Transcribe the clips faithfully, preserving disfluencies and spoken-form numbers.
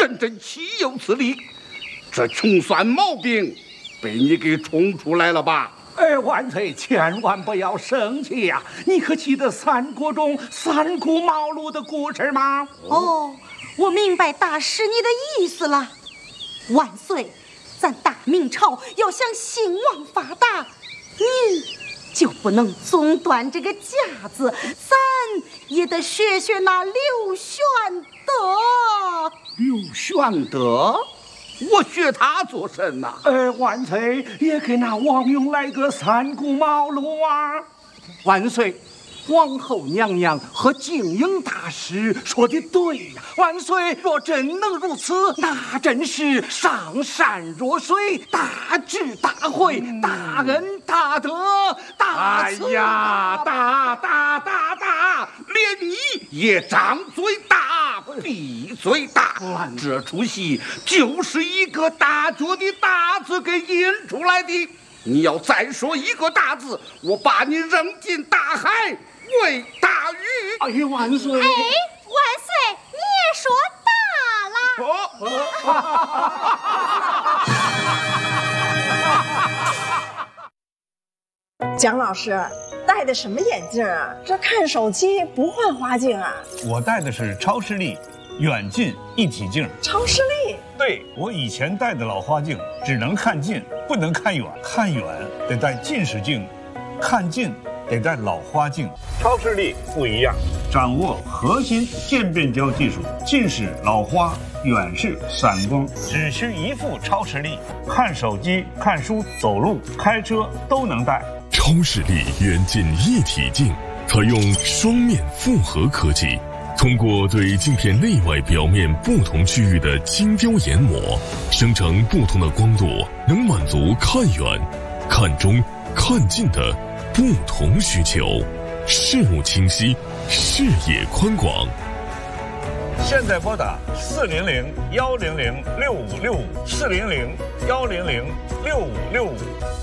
真正岂有此理！这穷酸毛病被你给冲出来了吧？ 哎，万岁，千万不要生气呀、啊！你可记得三国中三顾茅庐的故事吗？ 哦，我明白大师你的意思了。万岁，咱大明朝要想兴旺发达，你就不能总端这个架子，咱也得学学那刘玄德。 刘玄德？我学他做甚呐？ 呃，万岁也给那王勇来个三顾茅庐啊！ 万岁，皇后娘娘和静英大师说的对呀、啊！万岁，若真能如此，那真是上善若水，大智大慧，大恩大德，大慈。 哎呀，大大大大，连你也张嘴大，闭嘴大！这出戏就是一个大脚的大字给引出来的。你要再说一个大字，我把你扔进大海喂大鱼！ 哎呀，万岁！ 哎，万岁，你也说大了。 哦、蒋老师戴的什么眼镜啊？这看手机不换花镜啊？ 我戴的是超视力远近一体镜。 超视力？ 对，我以前戴的老花镜只能看近，不能看远，看远得戴近视镜，看近得戴老花镜。超视力不一样，掌握核心渐变焦技术，近视、老花、远视、散光，只需一副超视力，看手机、看书、走路、开车都能戴。 超视力远近一体镜采用双面复合科技，通过对镜片内外表面不同区域的精雕研磨，生成不同的光度，能满足看远、看中、看近的不同需求，视物清晰，视野宽广。 现在拨打四零零幺零零六五六五四零零幺零零六五六五。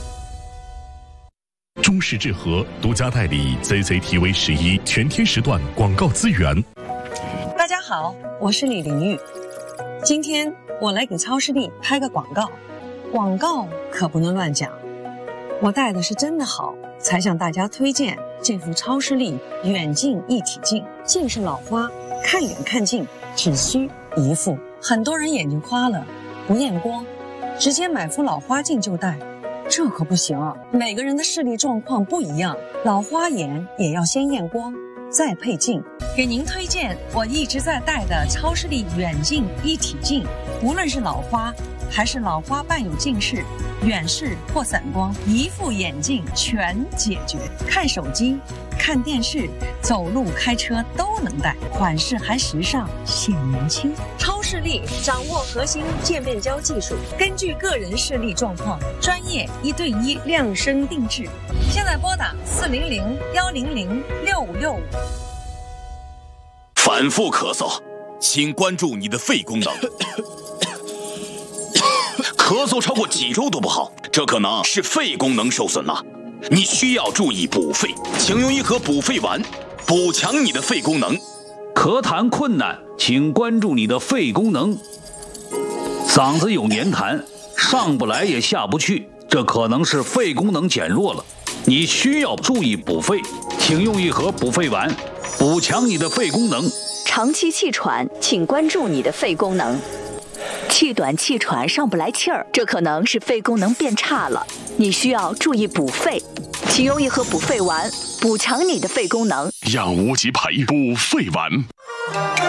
中视智和独家代理 C C T V 十一全天时段广告资源。 大家好，我是李玲玉。今天我来给超视力拍个广告，广告可不能乱讲。我戴的是真的好，才向大家推荐这副超视力远近一体镜。近视老花，看远看近只需一副。很多人眼睛花了，不验光，直接买副老花镜就戴。这可不行，每个人的视力状况不一样，老花眼也要先验光，再配镜。给您推荐我一直在戴的超视力远近一体镜，无论是老花还是老花伴有近视、远视或散光，一副眼镜全解决。看手机、看电视、走路、开车都能戴，款式还时尚，显年轻。超视力掌握核心渐变焦技术，根据个人视力状况，专业一对一量身定制。现在拨打四零零幺零零六五六五。 反复咳嗽，请关注你的肺功能。咳嗽超过几周都不好，这可能是肺功能受损了。你需要注意补肺，请用一盒补肺丸，补强你的肺功能。 咳痰困难，请关注你的肺功能。嗓子有黏痰，上不来也下不去，这可能是肺功能减弱了。你需要注意补肺，请用一盒补肺丸，补强你的肺功能。 长期气喘，请关注你的肺功能。气短气喘上不来气儿，这可能是肺功能变差了，你需要注意补肺，请用一盒补肺丸，补强你的肺功能。 让无极牌补肺丸。